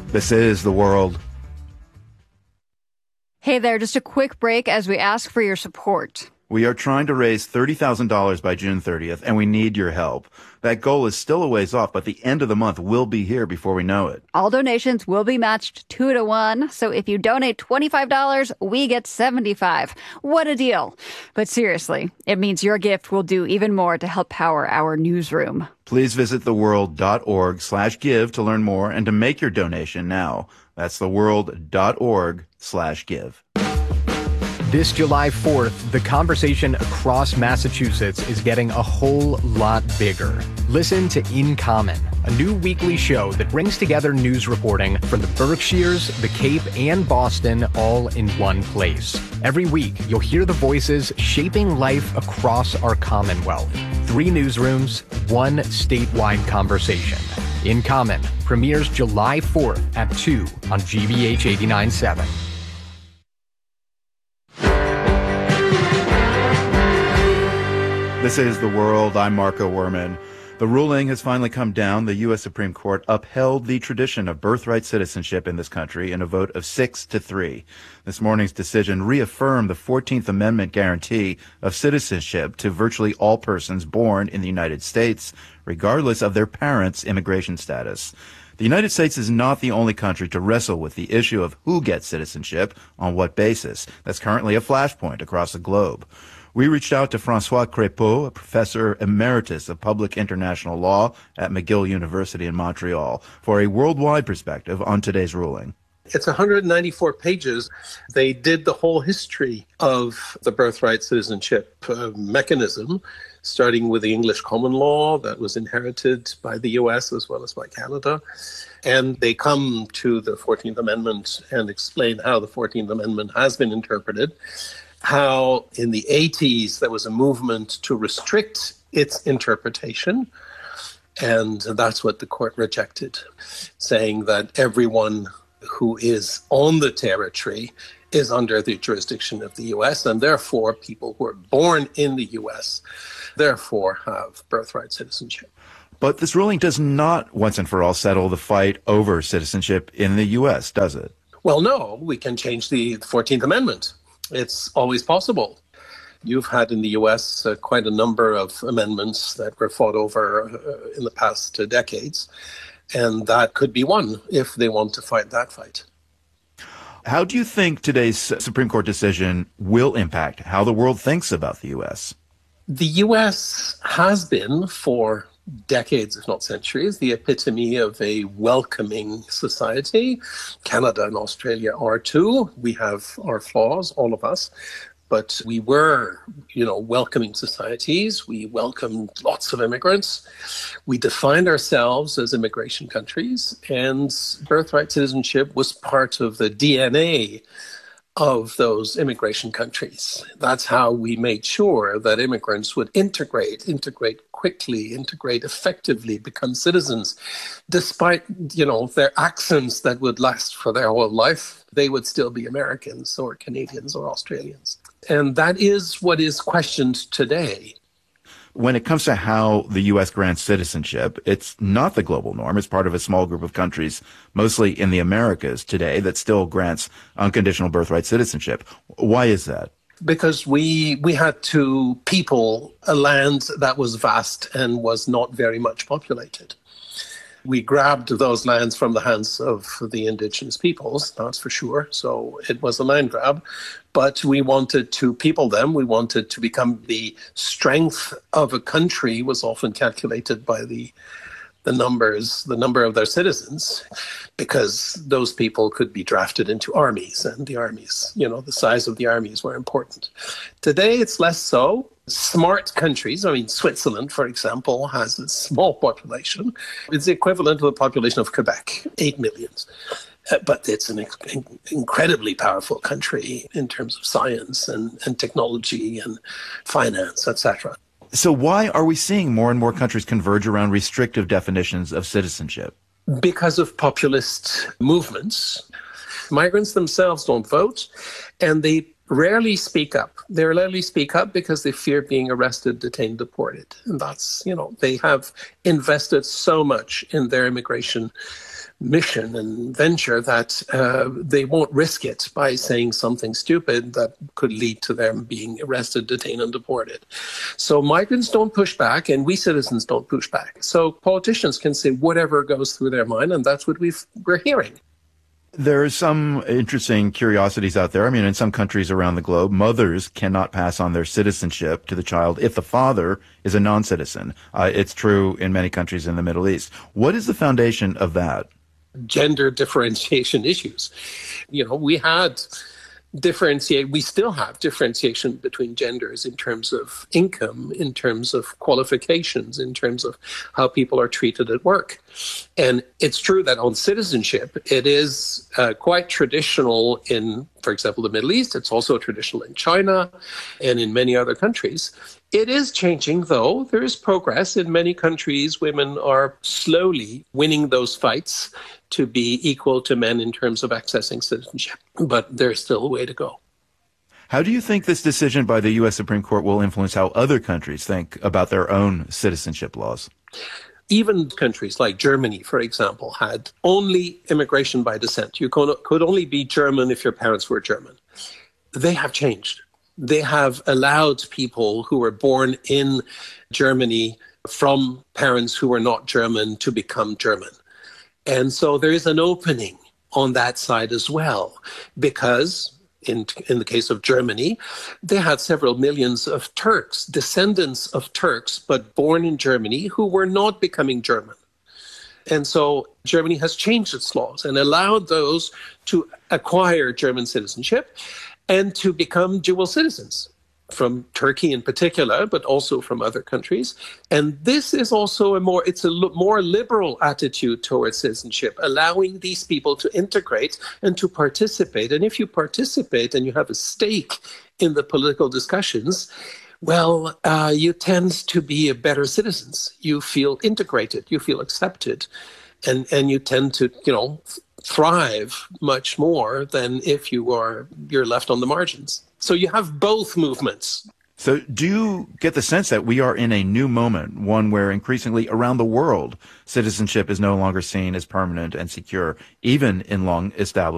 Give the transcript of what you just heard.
This is The World. Hey there, just a quick break as we ask for your support. We are trying to raise $30,000 by June 30th, and we need your help. That goal is still a ways off, but the end of the month will be here before we know it. All donations will be matched 2-to-1, so if you donate $25, we get $75. What a deal. But seriously, it means your gift will do even more to help power our newsroom. Please visit theworld.org/give to learn more and to make your donation now. That's theworld.org/give. This July 4th, the conversation across Massachusetts is getting a whole lot bigger. Listen to In Common, a new weekly show that brings together news reporting from the Berkshires, the Cape, and Boston all in one place. Every week, you'll hear the voices shaping life across our Commonwealth. 3 newsrooms, 1 statewide conversation. In Common premieres July 4th at 2 on GBH 89.7. This is The World. I'm Marco Werman. The ruling has finally come down. The U.S. Supreme Court upheld the tradition of birthright citizenship in this country in a vote of 6-3. This morning's decision reaffirmed the 14th Amendment guarantee of citizenship to virtually all persons born in the United States, regardless of their parents' immigration status. The United States is not the only country to wrestle with the issue of who gets citizenship on what basis. That's currently a flashpoint across the globe. We reached out to Francois Crépeau, a professor emeritus of public international law at McGill University in Montreal, for a worldwide perspective on today's ruling. It's 194 pages. They did the whole history of the birthright citizenship mechanism, starting with the English common law that was inherited by the U.S. as well as by Canada. And they come to the 14th Amendment and explain how the 14th Amendment has been interpreted, how in the 80s there was a movement to restrict its interpretation. And that's what the court rejected, saying that everyone who is on the territory is under the jurisdiction of the U.S., and therefore people who are born in the U.S. therefore have birthright citizenship. But this ruling does not once and for all settle the fight over citizenship in the U.S., does it? Well, no, we can change the 14th Amendment. It's always possible. You've had in the U.S. Quite a number of amendments that were fought over in the past decades, and that could be one if they want to fight that fight. How do you think today's Supreme Court decision will impact how the world thinks about the U.S.? The U.S. has been, for decades, if not centuries, the epitome of a welcoming society. Canada and Australia are too. We have our flaws, all of us. But we were, welcoming societies. We welcomed lots of immigrants. We defined ourselves as immigration countries, and birthright citizenship was part of the DNA of those immigration countries. That's how we made sure that immigrants would integrate quickly, integrate effectively, become citizens. Despite, their accents that would last for their whole life, they would still be Americans or Canadians or Australians. And that is what is questioned today. When it comes to how the U.S. grants citizenship, it's not the global norm. It's part of a small group of countries, mostly in the Americas today, that still grants unconditional birthright citizenship. Why is that? Because we had to people a land that was vast and was not very much populated. We grabbed those lands from the hands of the indigenous peoples, that's for sure. So it was a land grab. But we wanted to people them. We wanted to become the strength of a country was often calculated by the number of their citizens, because those people could be drafted into armies, and the armies, the size of the armies were important. Today, it's less so. Smart countries, Switzerland, for example, has a small population. It's the equivalent to the population of Quebec, 8 million. But it's an incredibly powerful country in terms of science and technology and finance, etc. So why are we seeing more and more countries converge around restrictive definitions of citizenship? Because of populist movements. Migrants themselves don't vote, and they rarely speak up. They rarely speak up because they fear being arrested, detained, deported. And that's, they have invested so much in their immigration mission and venture that they won't risk it by saying something stupid that could lead to them being arrested, detained, and deported. So migrants don't push back, and we citizens don't push back. So politicians can say whatever goes through their mind, and that's what we're hearing. There are some interesting curiosities out there. I mean, in some countries around the globe, mothers cannot pass on their citizenship to the child if the father is a non-citizen. It's true in many countries in the Middle East. What is the foundation of that? Gender differentiation issues. We still have differentiation between genders in terms of income, in terms of qualifications, in terms of how people are treated at work. And it's true that on citizenship, it is quite traditional in, for example, the Middle East. It's also traditional in China and in many other countries. It is changing, though. There is progress. In many countries, women are slowly winning those fights to be equal to men in terms of accessing citizenship. But there's still a way to go. How do you think this decision by the U.S. Supreme Court will influence how other countries think about their own citizenship laws? Even countries like Germany, for example, had only immigration by descent. You could only be German if your parents were German. They have changed. They have allowed people who were born in Germany from parents who were not German to become German. And so there is an opening on that side as well, because in the case of Germany, they had several millions of Turks, descendants of Turks, but born in Germany, who were not becoming German. And so Germany has changed its laws and allowed those to acquire German citizenship and to become dual citizens, from Turkey in particular, but also from other countries. And this is also a more liberal attitude towards citizenship, allowing these people to integrate and to participate. And if you participate and you have a stake in the political discussions, well, you tend to be better citizens. You feel integrated, you feel accepted, and you tend to, thrive much more than if you're left on the margins. So you have both movements. So do you get the sense that we are in a new moment, one where increasingly around the world, citizenship is no longer seen as permanent and secure, even in long-established